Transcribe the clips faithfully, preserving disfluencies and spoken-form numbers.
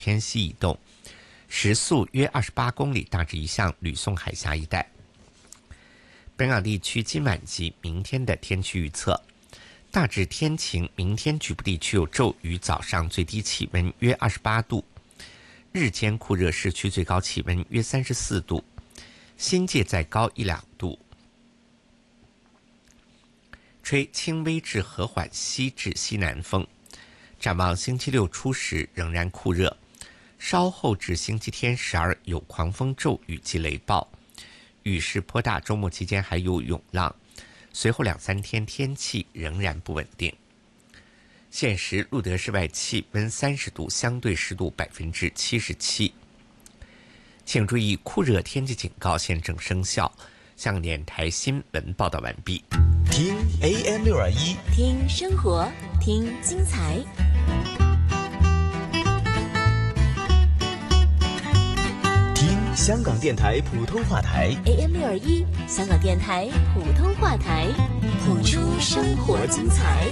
偏西移动，时速约二十八公里，大致移向吕宋海峡一带。本港地区今晚及明天的天气预测：大致天晴，明天局部地区有骤雨，早上最低气温约二十八度，日间酷热，市区最高气温约三十四度，新界再高一两度。吹轻微至和缓西至西南风。展望星期六初时仍然酷热，稍后至星期天时而有狂风骤雨及雷暴，雨势颇大，周末期间还有涌浪，随后两三天天气仍然不稳定。现时路德室外气温三十度，相对湿度百分之七十七。请注意，酷热天气警告现正生效。香港电台新闻报道完毕。 听 A M 六二一， 听生活，听精彩。 听香港电台普通话台 A M 六二一，香港电台普通话台，谱出生活精彩。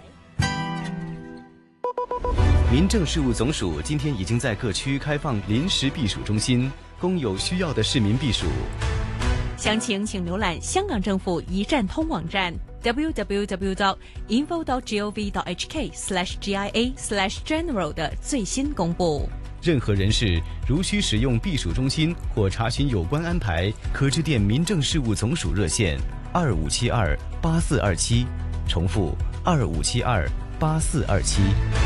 民政事务总署今天已经在各区开放临时避暑中心，供有需要的市民避暑。 详情请浏览香港政府一站通网站 double-u double-u double-u dot info dot gov dot h k slash g i a slash general 的最新公布。 任何人士如需使用避暑中心或查询有关安排，可致电民政事务总署热线二五七二八四二七，重复二五七二八四二七。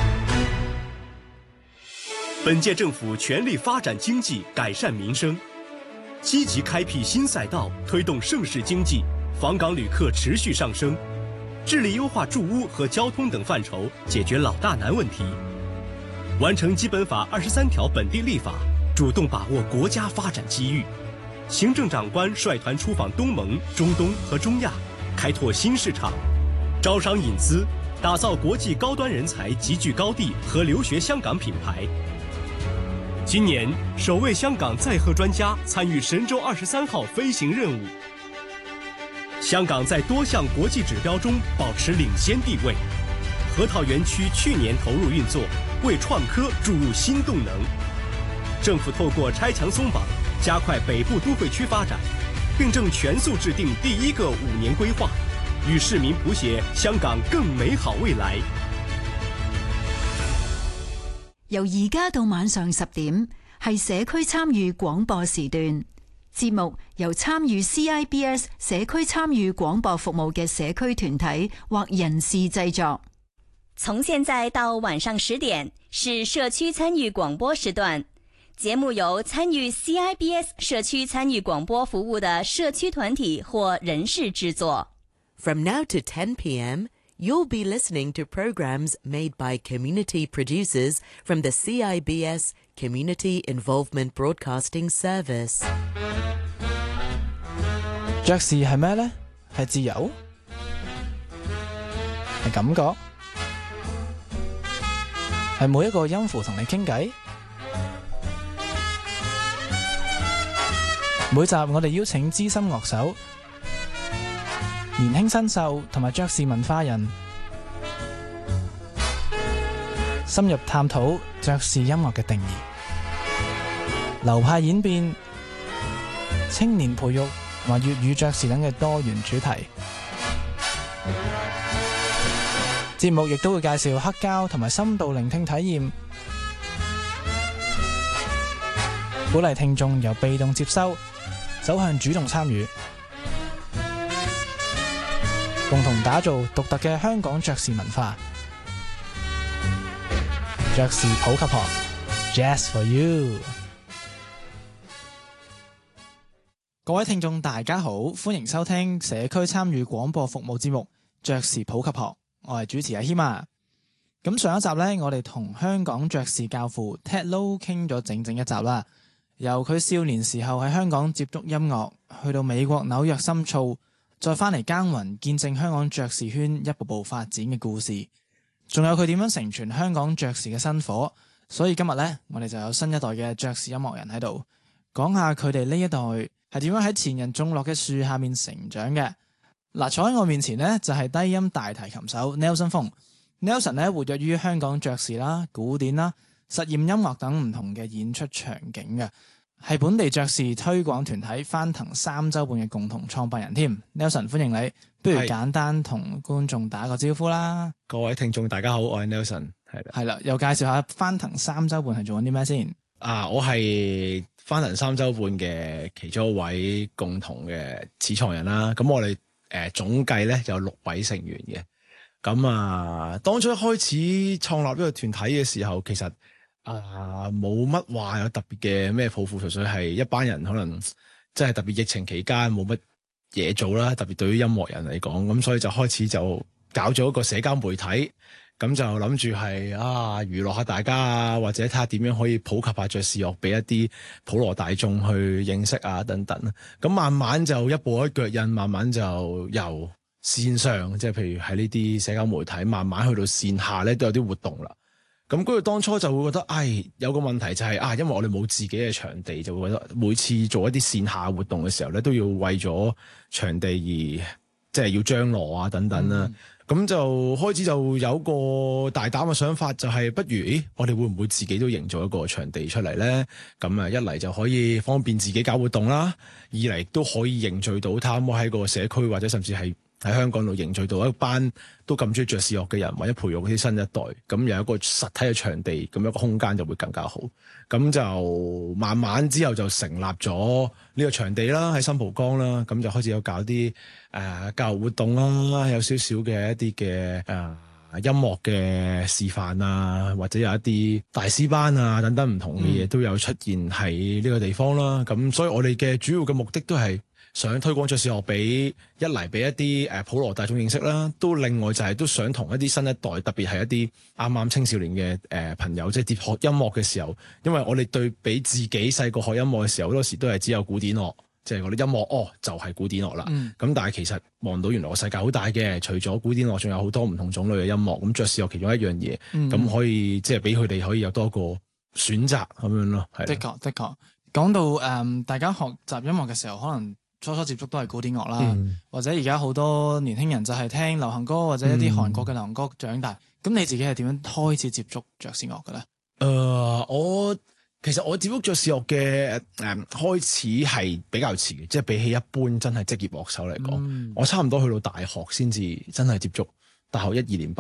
本届政府全力发展经济，改善民生，积极开辟新赛道，推动盛世经济，访港旅客持续上升，致力优化住屋和交通等范畴，解决老大难问题，完成基本法二十三条本地立法，主动把握国家发展机遇。行政长官率团出访东盟、中东和中亚，开拓新市场，招商引资，打造国际高端人才集聚高地和留学香港品牌。今年首位香港载荷专家参与神舟二十三号飞行任务。香港在多项国际指标中保持领先地位。核桃园区去年投入运作，为创科注入新动能。政府透过拆墙松绑，加快北部都会区发展，并正全速制定第一个五年规划，与市民谱寫香港更美好未來。 由而家到晚上十點，係社區參與廣播時段。節目由參與 C I B S 社區參與廣播服務嘅社區團體或人士製作。 從現在到晚上十點是社區參與廣播時段，節目由參與 C I B S 社區參與廣播服務的社區團體或人士製作。 From now to ten p.m., you'll be listening to programs made by community producers from the C I B S Community Involvement Broadcasting Service. 爵士係咩呢？係自由？係感覺？係每一個音符同你傾偈？每集我哋邀請資深樂手、年輕新秀同埋爵士文化人，深入探討爵士音樂嘅定義、流派演變、青年培育或粵語爵士等嘅多元主題。節目亦都會介紹黑膠同埋深度聆聽體驗，鼓勵聽眾由被動接收走向主動參與，共同打造獨特嘅香港爵士文化。爵士普及學 Jazz for you。 各位聽眾大家好，歡迎收聽社區參與廣播服務節目爵士普及學，我係主持阿謙啊。咁上一集呢，我哋同香港爵士教父 Ted Lo 傾咗整整一集啦，由佢少年時候喺香港接觸音樂，去到美國紐約深造，再翻嚟耕耘，見證香港爵士圈一步步發展嘅故事，仲有佢點樣承傳香港爵士嘅新火。所以今日呢，我哋就有新一代嘅爵士音樂人喺度，講下佢哋呢一代係點樣喺前人種落嘅樹下面成長嘅。嗱，坐喺我面前呢，就係低音大提琴手 Nelson Fong。Nelson 呢，活躍於香港爵士啦、古典啦、 實驗音樂等唔同嘅演出場景嘅，係本地爵士推廣團體翻騰三週半嘅共同創辦人添。Nelson 歡迎你，不如簡單同觀眾打個招呼啦。 各位聽眾大家好，我係 Nelson， 係啦， 係啦，又介紹下翻騰三週半係做緊啲咩先？ 啊，我係翻騰三週半嘅其中一位共同嘅始創人啦。咁我哋誒、呃、總計咧有六位成員嘅。咁啊，當初一開始創立呢個團體嘅時候，其實啊，冇乜話有特別嘅咩抱負，純粹係一班人可能即係特別疫情期間冇乜嘢做啦，特別對於音樂人嚟講，咁所以就開始就搞咗一個社交媒體，咁就諗住係啊娛樂下大家啊，或者睇下點樣可以普及下爵士樂俾一啲普羅大眾去認識啊等等。咁慢慢就一步一腳印，慢慢就由線上即係譬如喺呢啲社交媒體，慢慢去到線下咧都有啲活動啦。咁嗰度當初就會覺得，唉，有個問題就係、是、啊，因為我哋冇自己嘅場地，就會覺得每次做一啲線下活動嘅時候咧，都要為咗場地而即係要張羅啊等等啦。咁、嗯、就開始就有個大膽嘅想法，就係、是、不如，咦，我哋會唔會自己都營造一個場地出嚟咧？咁啊，一嚟就可以方便自己搞活動啦，二嚟都可以凝聚到貪喺個社區或者甚至係喺香港度凝聚到一班都咁中意爵士樂嘅人，或者培育啲新一代，咁有一個實體嘅場地，咁一個空間就會更加好。咁就慢慢之後就成立咗呢個場地啦，喺新蒲崗啦，咁就開始有搞啲誒、呃、教育活動啦，有少少嘅一啲嘅誒音樂嘅示範啊，或者有一啲大師班啊等等唔同嘅嘢都有出現喺呢個地方啦。咁、嗯、所以我哋嘅主要嘅目的都係想推廣爵士樂俾一嚟俾一啲誒普羅大眾認識啦，都另外就係都想同一啲新一代，特別係一啲啱啱青少年嘅誒朋友，即係學音樂嘅時候，因為我哋對比自己細個學音樂嘅時候，好多時都係只有古典樂，即係我哋音樂哦就係古典樂啦。咁、嗯、但係其實望到原來個世界好大嘅，除咗古典樂，仲有好多唔同種類嘅音樂。咁爵士樂其中一樣嘢，咁、嗯、可以即係俾佢哋可以有多個選擇咁樣咯。係的確的確，講到誒、嗯、大家學習音樂嘅時候，可能初初接觸都係古典樂啦，嗯、或者而家好多年輕人就係聽流行歌或者一啲韓國嘅流行歌長大。咁、嗯、你自己係點樣開始接觸爵士樂嘅咧？ 誒、呃，我其實我接觸爵士樂嘅誒開始係比較遲嘅，即係比起一般真係職業樂手嚟講，嗯、我差唔多去到大學先至真係接觸，大學一二年班。